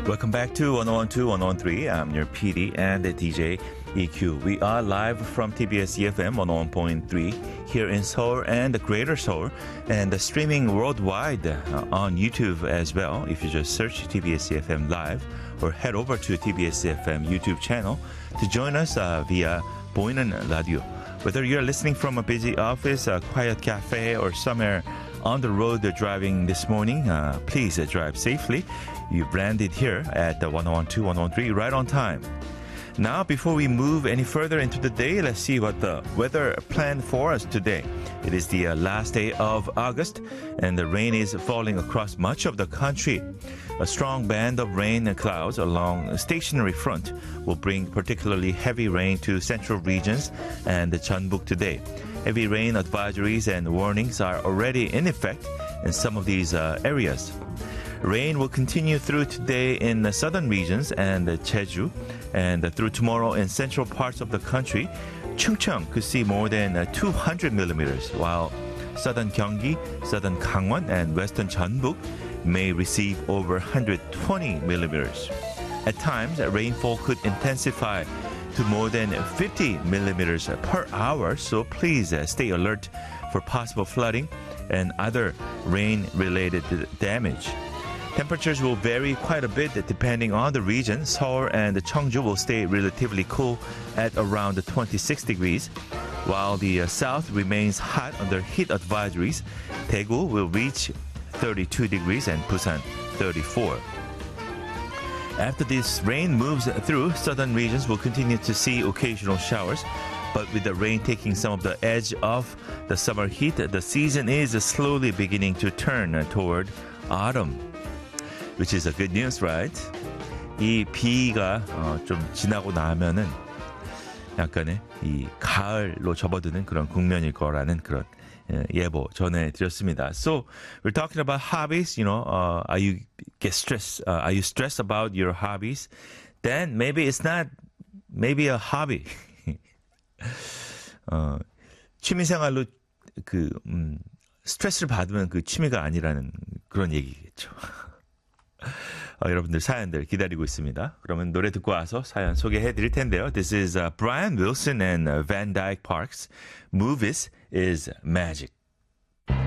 Welcome back to 1012, 1013. I'm your PD and DJ EQ. We are live from TBS EFM 101.3 here in Seoul and the Greater Seoul, and streaming worldwide on YouTube as well. If you just search TBS EFM Live or head over to TBS EFM YouTube channel to join us via 보이는 라디오. Whether you're listening from a busy office, a quiet cafe, or somewhere on the road driving this morning, please drive safely. You've landed here at the 1012, 113 right on time. Now, before we move any further into the day, let's see what the weather planned for us today. It is the last day of August, and the rain is falling across much of the country. A strong band of rain and clouds along a stationary front will bring particularly heavy rain to central regions and the Jeonbuk today. Heavy rain advisories and warnings are already in effect in some of these areas. Rain will continue through today in the southern regions and Jeju, and through tomorrow in central parts of the country. Chungcheong could see more than 200 millimeters, while southern Gyeonggi, southern Gangwon, and western Jeonbuk may receive over 120 millimeters. At times, rainfall could intensify to more than 50 millimeters per hour, so please stay alert for possible flooding and other rain-related damage. Temperatures will vary quite a bit depending on the region. Seoul and Cheongju will stay relatively cool at around 26 degrees, while the south remains hot under heat advisories. Daegu will reach 32 degrees and Busan 34. After this rain moves through, southern regions will continue to see occasional showers. But with the rain taking some of the edge off the summer heat, the season is slowly beginning to turn toward autumn, which is a good news, right? 이 비가 좀 지나고 나면은 약간의 이 가을로 접어드는 그런 국면일 거라는 그런 예보 전해드렸습니다. So we're talking about hobbies. You know, are you stressed about your hobbies? Then maybe it's not maybe a hobby. 취미생활로 스트레스를 받으면 그 취미가 아니라는 그런 얘기겠죠. 여러분들 사연들 기다리고 있습니다. 그러면 노래 듣고 와서 사연 소개해 드릴 텐데요. This is Brian Wilson and Van Dyke Parks. Movies is Magic.